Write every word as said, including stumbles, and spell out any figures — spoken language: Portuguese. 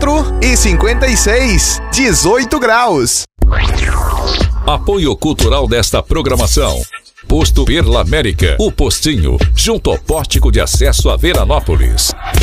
quatro e cinquenta e seis, dezoito graus. Apoio cultural desta programação: Posto Perla América, o postinho, junto ao pórtico de acesso a Veranópolis.